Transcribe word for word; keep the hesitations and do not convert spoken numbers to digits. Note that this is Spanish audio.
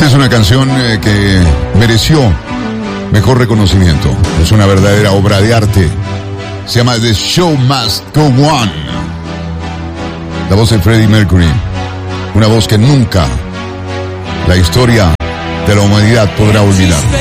Esta es una canción eh, que mereció mejor reconocimiento. Es una verdadera obra de arte. Se llama The Show Must Go On. La voz de Freddie Mercury. Una voz que nunca la historia de la humanidad podrá olvidar.